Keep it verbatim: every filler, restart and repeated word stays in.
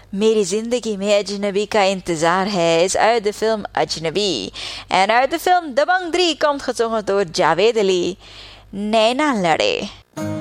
मेरी जिंदगी में अजनबी का इंतजार है इस अर्द फिल्म अजनबी एंड अर्द फिल्म दबंग थ्री कम खचों तो जावेद अली नैना लड़े।